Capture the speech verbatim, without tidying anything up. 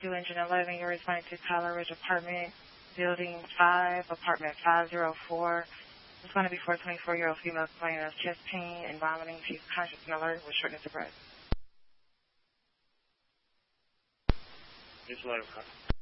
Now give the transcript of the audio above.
Blue Engine eleven, you're responding to Tyler Ridge Apartment, Building five, Apartment five oh four. Responding before twenty-four-year-old female complaining of chest pain and vomiting. She's conscious and alert with shortness of breath. Just let her come.